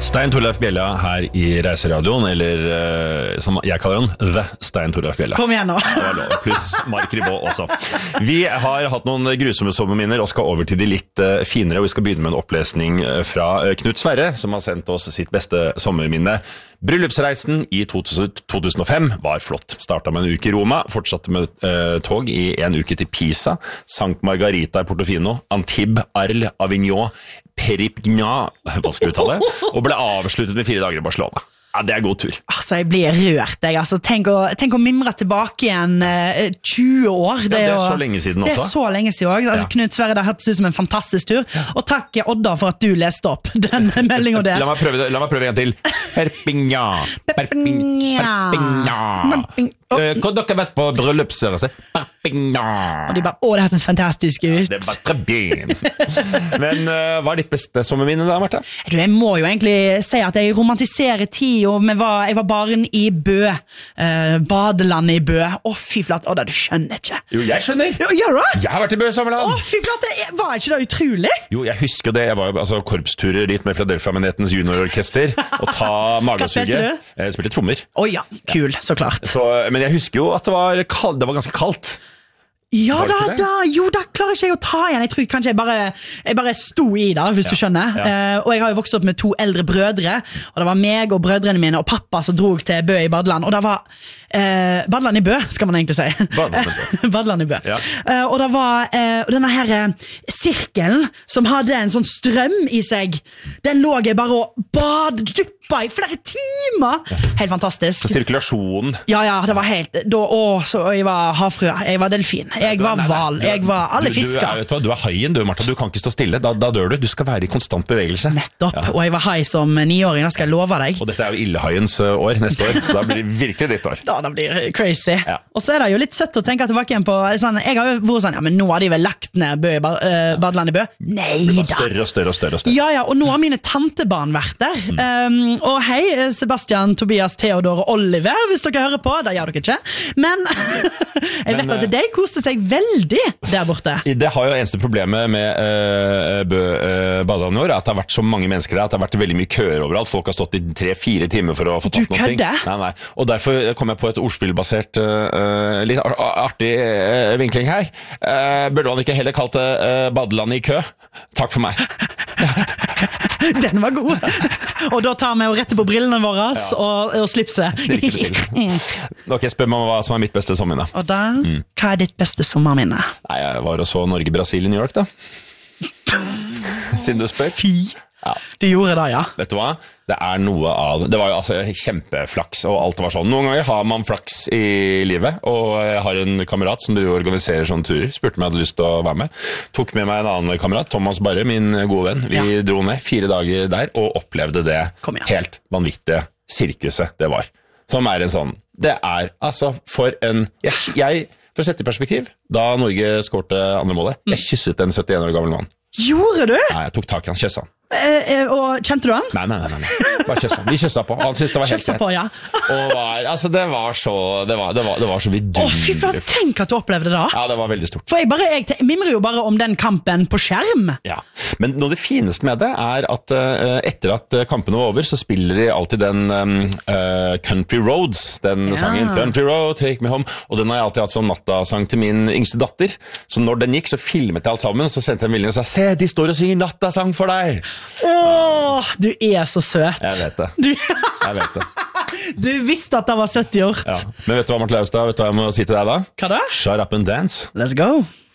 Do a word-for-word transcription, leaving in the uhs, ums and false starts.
Stein Torleif Bjella her i Reiseradioen, eller uh, som jeg kaller den, The Stein Torleif Bjella. Kom igjen nå. Pluss Mark Ribot også. Vi har hatt noen grusomme sommerminner og skal over til de litt uh, finere, og vi skal begynne med en opplesning fra uh, Knut Sverre, som har sendt oss sitt beste sommerminne. Bryllupsreisen i to tusen og fem var flott. Startet med en uke i Roma, fortsatte med uh, tog i en uke til Pisa, Sankt Margarita i Portofino, Antibes, Arles, Avignon, Perpignan, vanskelig uttale, og ble avsluttet med fire dager i Barcelona. Ja, det er god tur. Altså, jeg blir rørt, jeg. Altså, tenk, å, tenk å mimre tilbake igjen uh, tjue år. Det, ja, det er så lenge siden også. Det er så lenge siden også. Altså, ja. Knut Sverre, det hørtes ut som en fantastisk tur. Og takk, Odda, for at du leste opp den meldingen der. La meg prøve, la meg prøve en til. Perpignan. Perpignan. Perpignan. Uh, Hvor dere har vært på bryllupsreise? Perpignan. Og de bare, å, det hørtes fantastisk ut. Ja, det er bare bien. Men uh, hva er ditt beste sommerminne da, Martha? Du, jeg må jo egentlig si at jeg romantiserer tid, og var, jeg var barn i Bø. Uh, badelandet i Bø. Å, fy flate, Odda, du skjønner ikke. Jo, jeg skjønner. Jo, gjør du det? Jeg har vært i Bø sommerland. Å, fy flate, var ikke det utrolig? Jo, jeg husker det. Jeg var jo altså, korpsturer dit med Philadelphia-menighetens juniororkester, og ta magesuget. Hva spilte du? Jeg spilte trommer. Å ja, kul, så klart. Så, men jeg husker jo at det var, kald, det var ganske kaldt. Ja da, da, jo da klarer ikke jeg å ta igjen. Jeg tror kanskje jeg bare, jeg bare sto i det, hvis ja, du skjønner. Ja. Uh, og jeg har jo vokst opp med to eldre brødre, og det var meg og brødrene mine og pappa som drog til Bø i badeland. Og det var uh, badeland i Bø, skal man egentlig si. Badeland i Bø. Ja. Uh, og det var uh, denne her uh, sirkelen som hadde en sånn strøm i seg. Den lå jeg bare og bad, duppa i flere timer. Ja. Helt fantastisk. Så sirkulasjonen. Ja, ja, det var helt, da, å, så jeg var havfrue, jeg var delfin. Jeg var val, jeg var alle fisker. Du, du, er, du er haien, du, Martha. Du kan ikke stå stille. Da, da dør du. Du skal være i konstant bevegelse. Nettopp. Ja. Og jeg var hai som niåring, da skal jeg love deg. Og dette er jo illehaiens år neste år, så da blir det virkelig ditt år. Da, da blir det crazy. Ja. Og så er det jo litt søtt å tenke tilbake igjen på sånn, jeg har jo vært sånn, ja, men nå har de vel lagt ned Bø i uh, badeland i Bø. Nei da. Større og større og større og større. Ja, ja, og nå har mine tantebarn vært der. Mm. Um, og hei, Sebastian, Tobias, Theodor og Oliver, hvis dere hører på. Det gjør dere ikke. Men jeg vet men, at de koste seg veldig der borte. Det har jo eneste problemet med uh, Bø uh, badeland i år, at det har vært så mange mennesker der, at det har vært veldig mye køer overalt. Folk har stått i tre-fire timer for å få tatt noe. Du kødder? Nei, nei. Og derfor kom jeg på et ordspillbasert, uh, litt artig uh, vinkling her. Uh, burde man ikke heller kalt det uh, badeland i kø? Takk for meg. Den var god. Og da tar vi og retter på brillene våre ja. og, og slipser. Det er ikke til. Ok, spør meg hva som er mitt beste sommerminne. Og da, mm. hva er ditt beste sommerminne? Nei, jeg var og så Norge-Brasil i New York da. Siden du spør. Fy. Ja. Du gjorde det, ja. Vet du hva? Det er noe av det. var jo altså kjempeflaks, og alt var sånn. Noen ganger har man flaks i livet, og jeg har en kamerat som organiserer sånne turer. Spurte meg om jeg hadde lyst til å være med. Tok med meg en annen kamerat, Thomas Barre, min gode venn. Vi ja. dro ned fire dager der, og opplevde det helt vanvittige sirkuset det var. Som er en sånn, det er altså for en, jeg, jeg for å sette i perspektiv, da Norge skårte andre målet, jeg kysset en syttien år gammel mann. Gjorde du? Nei, jeg tok tak i han, kysset han. Eh, eh, og kjente du han? Nei, nei, nei, nei. Bare kjøssa. Vi kjøssa på. Han syntes det var helt greit. På, ja. Og var, altså det var så det var, det var, det var så vidunderlig. Å, fy flate, tenk at du opplevde det da. Ja, det var veldig stort. For jeg, bare, jeg mimrer jo bare om den kampen på skjerm. Ja, men noe det fineste med det er at uh, etter at kampene var over, så spiller de alltid den um, uh, Country Roads, den ja. sangen Country Road, Take Me Home, og den har jeg alltid hatt som nattasang til min yngste datter. Så når den gikk, så filmet jeg alt sammen, så sendte jeg en melding og sa, se, de står og synger nattasang for deg. Åh, du er så søt. Jeg vet det. Du, jeg vet det. Du visste at det var søtt gjort. Ja. Men vet du hva, Martha Laustad, vet du hva jeg må si til deg da? Hva da? Shut up and dance. Let's go.